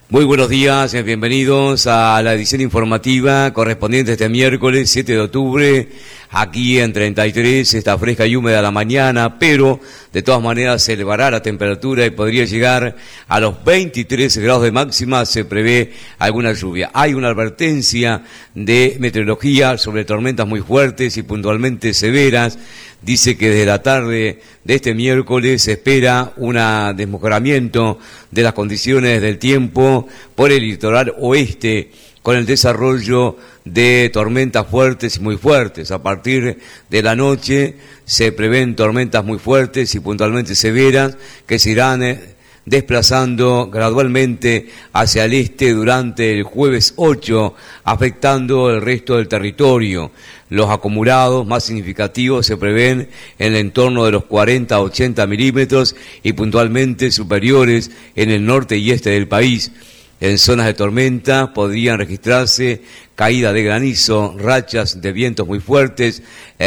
Muy buenos días, bienvenidos a la edición informativa correspondiente este miércoles 7 de octubre. Aquí en 33 está fresca y húmeda la mañana, pero de todas maneras se elevará la temperatura y podría llegar a los 23 grados de máxima. Se prevé alguna lluvia. Hay una advertencia de meteorología sobre tormentas muy fuertes y puntualmente severas. Dice que desde la tarde de este miércoles se espera un desmejoramiento de las condiciones del tiempo por el litoral oeste, con el desarrollo de tormentas fuertes y muy fuertes. A partir de la noche se prevén tormentas muy fuertes y puntualmente severas que se irán desplazando gradualmente hacia el este durante el jueves 8, afectando el resto del territorio. Los acumulados más significativos se prevén en el entorno de los 40 a 80 milímetros y puntualmente superiores en el norte y este del país. En zonas de tormenta podrían registrarse caída de granizo, rachas de vientos muy fuertes,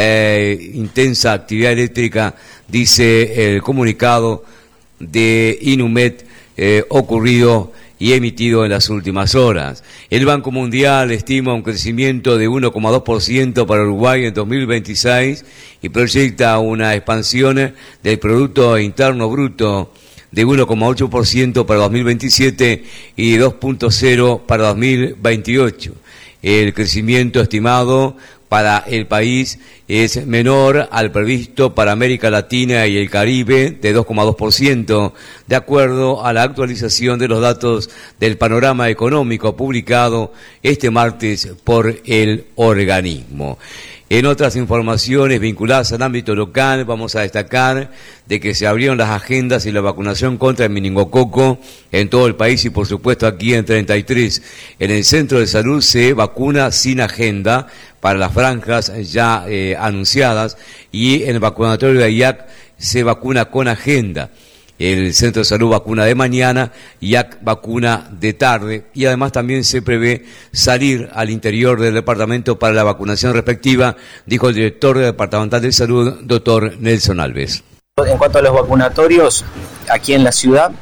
intensa actividad eléctrica, dice el comunicado de Inumet ocurrido y emitido en las últimas horas. El Banco Mundial estima un crecimiento de 1,2% para Uruguay en 2026 y proyecta una expansión del Producto Interno Bruto de 1,8% para 2027 y 2,0% para 2028. El crecimiento estimado para el país es menor al previsto para América Latina y el Caribe de 2,2%, de acuerdo a la actualización de los datos del panorama económico publicado este martes por el organismo. En otras informaciones vinculadas al ámbito local, vamos a destacar de que se abrieron las agendas y la vacunación contra el meningococo en todo el país y por supuesto aquí en 33. En el centro de salud se vacuna sin agenda para las franjas ya anunciadas y en el vacunatorio de IAC se vacuna con agenda. El centro de salud vacuna de mañana, IAC vacuna de tarde y además también se prevé salir al interior del departamento para la vacunación respectiva, dijo el director departamental de salud, doctor Nelson Alves. En cuanto a los vacunatorios, aquí en la ciudad,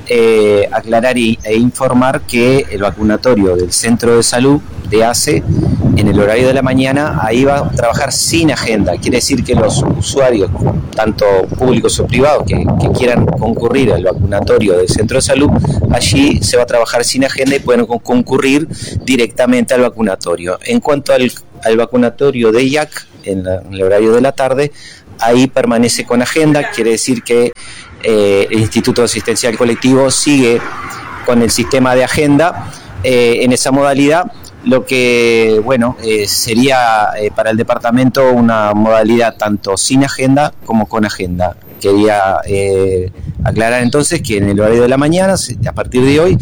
aclarar e informar que el vacunatorio del centro de salud de ACE, en el horario de la mañana, ahí va a trabajar sin agenda. Quiere decir que los usuarios, tanto públicos o privados, que quieran concurrir al vacunatorio del centro de salud, allí se va a trabajar sin agenda y pueden concurrir directamente al vacunatorio. En cuanto al vacunatorio de IAC, en el horario de la tarde, ahí permanece con agenda. Quiere decir que el Instituto Asistencial Colectivo sigue con el sistema de agenda en esa modalidad, lo que sería para el departamento una modalidad tanto sin agenda como con agenda. Quería aclarar entonces que en el horario de la mañana, a partir de hoy,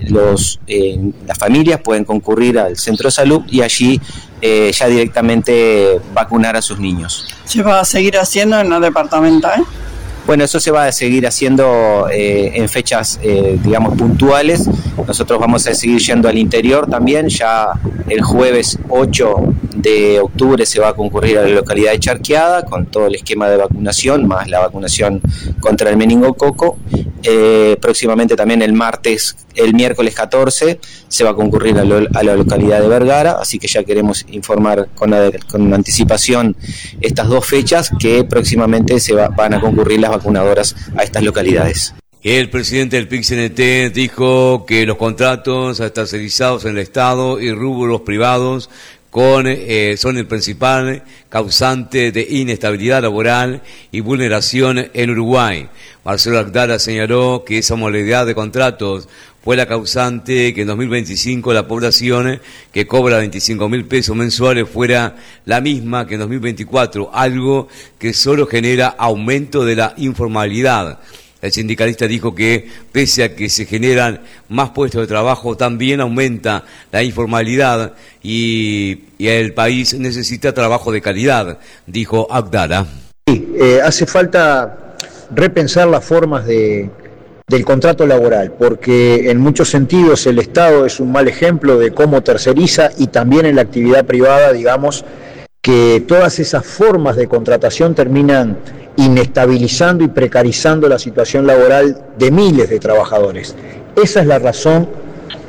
las familias pueden concurrir al centro de salud y allí ya directamente vacunar a sus niños. ¿Se va a seguir haciendo en la departamental? Bueno, eso se va a seguir haciendo en fechas, puntuales. Nosotros vamos a seguir yendo al interior también. Ya el jueves 8 de octubre se va a concurrir a la localidad de Charqueada con todo el esquema de vacunación, más la vacunación contra el meningococo. Próximamente también el miércoles 14 se va a concurrir a la localidad de Vergara, así que ya queremos informar con anticipación estas dos fechas que próximamente van a concurrir las vacunadoras a estas localidades. El presidente del PIC-CNT dijo que los contratos tercerizados en el Estado y rubros privados son el principal causante de inestabilidad laboral y vulneración en Uruguay. Marcelo Agdala señaló que esa modalidad de contratos fue la causante que en 2025 la población que cobra 25.000 pesos mensuales fuera la misma que en 2024, algo que solo genera aumento de la informalidad. El sindicalista dijo que, pese a que se generan más puestos de trabajo, también aumenta la informalidad y el país necesita trabajo de calidad, dijo Agdala. Sí, hace falta repensar las formas del contrato laboral, porque en muchos sentidos el Estado es un mal ejemplo de cómo terceriza y también en la actividad privada, digamos, que todas esas formas de contratación terminan inestabilizando y precarizando la situación laboral de miles de trabajadores. Esa es la razón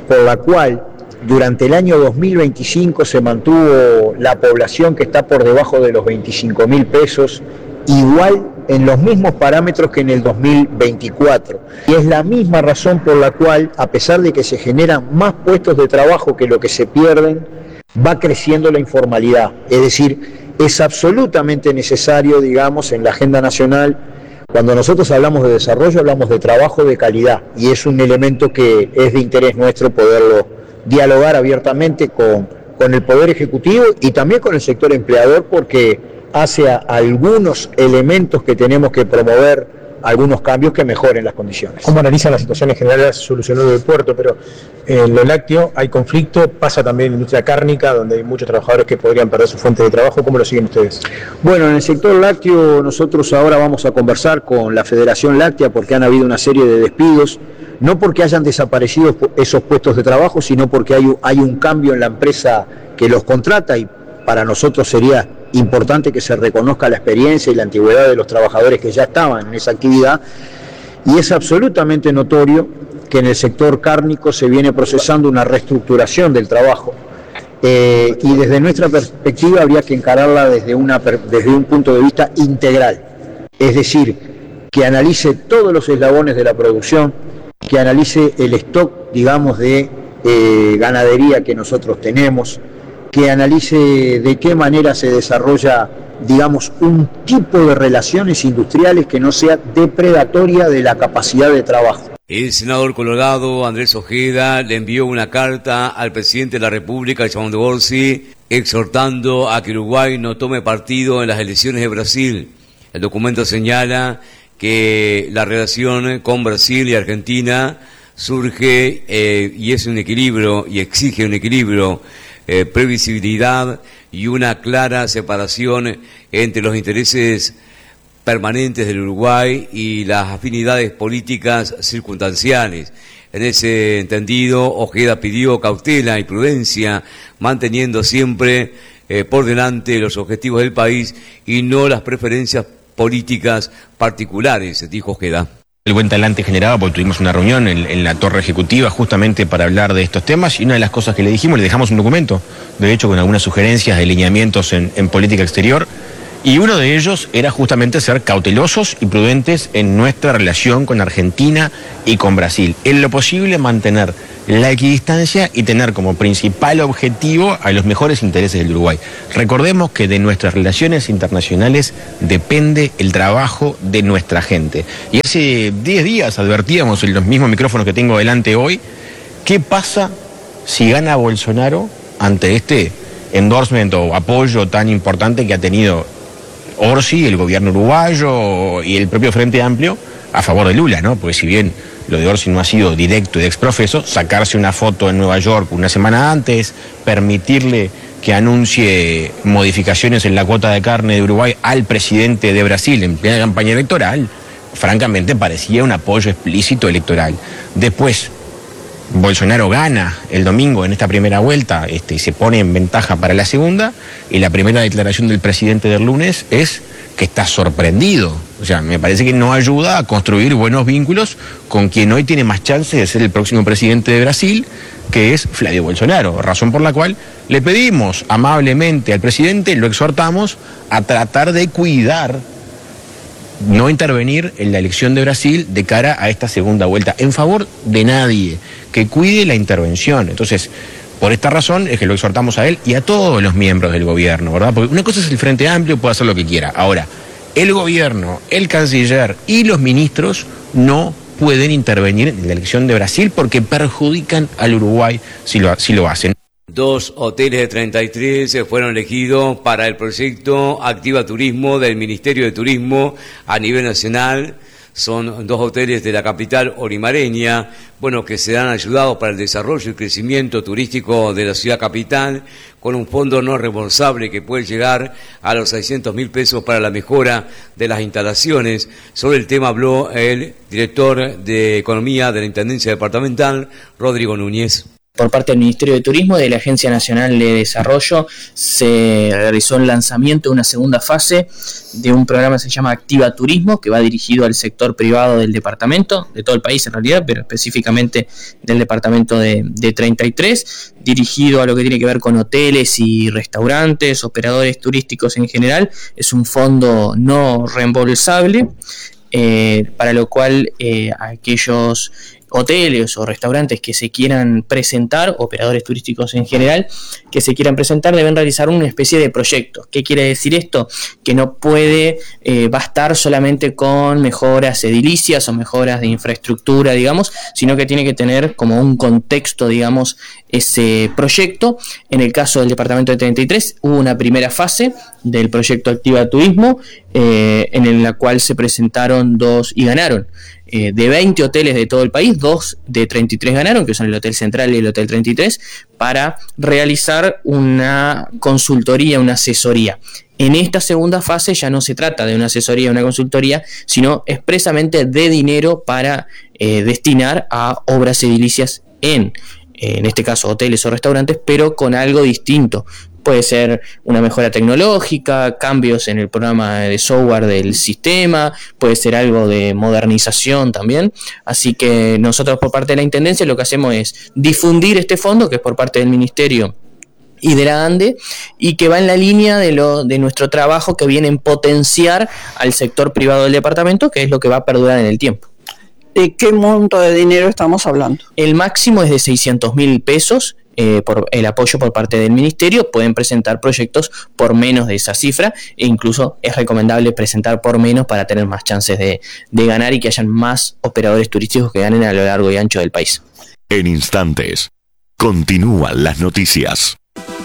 por la cual durante el año 2025 se mantuvo la población que está por debajo de los 25.000 pesos, igual en los mismos parámetros que en el 2024. Y es la misma razón por la cual, a pesar de que se generan más puestos de trabajo que lo que se pierden, va creciendo la informalidad. Es decir, es absolutamente necesario, digamos, en la agenda nacional, cuando nosotros hablamos de desarrollo, hablamos de trabajo de calidad, y es un elemento que es de interés nuestro poderlo dialogar abiertamente con el Poder Ejecutivo y también con el sector empleador, porque hace a algunos elementos que tenemos que promover algunos cambios que mejoren las condiciones. ¿Cómo analizan la situación en general? Se solucionó el puerto, pero en lo lácteo hay conflicto, pasa también en la industria cárnica, donde hay muchos trabajadores que podrían perder su fuente de trabajo. ¿Cómo lo siguen ustedes? Bueno, en el sector lácteo nosotros ahora vamos a conversar con la Federación Láctea porque han habido una serie de despidos, no porque hayan desaparecido esos puestos de trabajo, sino porque hay un cambio en la empresa que los contrata, y para nosotros sería importante que se reconozca la experiencia y la antigüedad de los trabajadores que ya estaban en esa actividad, y es absolutamente notorio que en el sector cárnico se viene procesando una reestructuración del trabajo, y desde nuestra perspectiva habría que encararla desde un punto de vista integral, es decir, que analice todos los eslabones de la producción, que analice el stock, digamos, de ganadería que nosotros tenemos, que analice de qué manera se desarrolla, digamos, un tipo de relaciones industriales que no sea depredatoria de la capacidad de trabajo. El senador colorado Andrés Ojeda le envió una carta al presidente de la República, João de Orsi, exhortando a que Uruguay no tome partido en las elecciones de Brasil. El documento señala que la relación con Brasil y Argentina surge y es un equilibrio y exige un equilibrio, previsibilidad y una clara separación entre los intereses permanentes del Uruguay y las afinidades políticas circunstanciales. En ese entendido, Ojeda pidió cautela y prudencia, manteniendo siempre por delante los objetivos del país y no las preferencias políticas particulares, dijo Ojeda. El buen talante generado porque tuvimos una reunión en la torre ejecutiva justamente para hablar de estos temas, y una de las cosas que le dijimos, le dejamos un documento, de hecho con algunas sugerencias de lineamientos en política exterior, y uno de ellos era justamente ser cautelosos y prudentes en nuestra relación con Argentina y con Brasil. En lo posible mantener la equidistancia y tener como principal objetivo a los mejores intereses del Uruguay. Recordemos que de nuestras relaciones internacionales depende el trabajo de nuestra gente. Y hace 10 días advertíamos en los mismos micrófonos que tengo delante hoy, ¿qué pasa si gana Bolsonaro ante este endorsement o apoyo tan importante que ha tenido Orsi, el gobierno uruguayo y el propio Frente Amplio a favor de Lula, ¿no? Porque si bien lo de Orsi no ha sido directo y de exprofeso, sacarse una foto en Nueva York una semana antes, permitirle que anuncie modificaciones en la cuota de carne de Uruguay al presidente de Brasil en plena campaña electoral, francamente parecía un apoyo explícito electoral. Después, Bolsonaro gana el domingo en esta primera vuelta y se pone en ventaja para la segunda, y la primera declaración del presidente del lunes es que está sorprendido. O sea, me parece que no ayuda a construir buenos vínculos con quien hoy tiene más chance de ser el próximo presidente de Brasil, que es Flavio Bolsonaro, razón por la cual le pedimos amablemente al presidente, lo exhortamos a tratar de cuidar, no intervenir en la elección de Brasil de cara a esta segunda vuelta, en favor de nadie, que cuide la intervención. Entonces, por esta razón es que lo exhortamos a él y a todos los miembros del gobierno, ¿verdad? Porque una cosa es el Frente Amplio, puede hacer lo que quiera. Ahora, el gobierno, el canciller y los ministros no pueden intervenir en la elección de Brasil porque perjudican al Uruguay si lo hacen. 2 hoteles de 33 fueron elegidos para el proyecto Activa Turismo del Ministerio de Turismo a nivel nacional. Son 2 hoteles de la capital orimareña, que serán ayudados para el desarrollo y crecimiento turístico de la ciudad capital, con un fondo no reembolsable que puede llegar a los 600.000 pesos para la mejora de las instalaciones. Sobre el tema habló el director de Economía de la Intendencia Departamental, Rodrigo Núñez. por parte del Ministerio de Turismo y de la Agencia Nacional de Desarrollo se realizó el lanzamiento de una segunda fase de un programa que se llama Activa Turismo, que va dirigido al sector privado del departamento, de todo el país en realidad, pero específicamente del departamento de 33, dirigido a lo que tiene que ver con hoteles y restaurantes, operadores turísticos en general. Es un fondo no reembolsable, para lo cual aquellos hoteles o restaurantes que se quieran presentar, operadores turísticos en general, que se quieran presentar, deben realizar una especie de proyecto. ¿Qué quiere decir esto? Que no puede bastar solamente con mejoras edilicias o mejoras de infraestructura, digamos, sino que tiene que tener como un contexto, digamos, ese proyecto. En el caso del departamento de 33 hubo una primera fase del proyecto Activa Turismo, en la cual se presentaron 2 y ganaron. De 20 hoteles de todo el país, 2 de 33 ganaron, que son el Hotel Central y el Hotel 33, para realizar una consultoría, una asesoría. En esta segunda fase ya no se trata de una asesoría, una consultoría, sino expresamente de dinero para destinar a obras edilicias en este caso hoteles o restaurantes, pero con algo distinto. Puede ser una mejora tecnológica, cambios en el programa de software del sistema, puede ser algo de modernización también. Así que nosotros por parte de la Intendencia lo que hacemos es difundir este fondo, que es por parte del Ministerio y de la ANDE, y que va en la línea de nuestro trabajo, que viene en potenciar al sector privado del departamento, que es lo que va a perdurar en el tiempo. ¿De qué monto de dinero estamos hablando? El máximo es de 600.000 pesos. Por el apoyo por parte del Ministerio. Pueden presentar proyectos por menos de esa cifra, e incluso es recomendable presentar por menos para tener más chances de ganar y que hayan más operadores turísticos que ganen a lo largo y ancho del país. En instantes, continúan las noticias.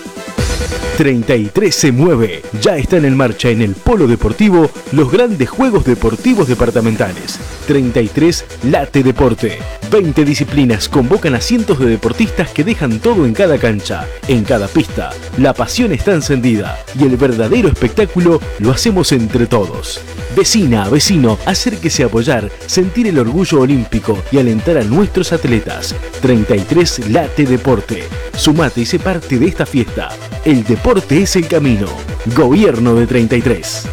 33 se mueve. Ya están en marcha en el Polo Deportivo los grandes Juegos Deportivos Departamentales. 33 late deporte. 20 disciplinas convocan a cientos de deportistas que dejan todo en cada cancha, en cada pista. La pasión está encendida y el verdadero espectáculo lo hacemos entre todos. Vecina, vecino, acérquese a apoyar, sentir el orgullo olímpico y alentar a nuestros atletas. 33 late deporte. Sumate y sé parte de esta fiesta. El deporte es el camino. Gobierno de 33.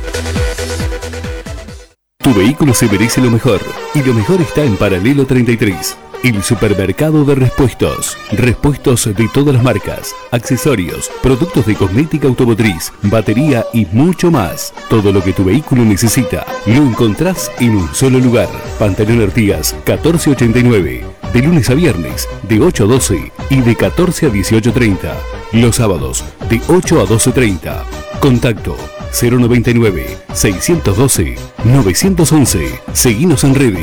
Tu vehículo se merece lo mejor, y lo mejor está en Paralelo 33, el supermercado de repuestos. Repuestos de todas las marcas, accesorios, productos de cosmética automotriz, batería y mucho más. Todo lo que tu vehículo necesita lo encontrás en un solo lugar. Pantalón Artigas 1489, de lunes a viernes, de 8 a 12 y de 14 a 18:30. Los sábados, de 8 a 12:30. Contacto 099-612-911. Seguinos en redes.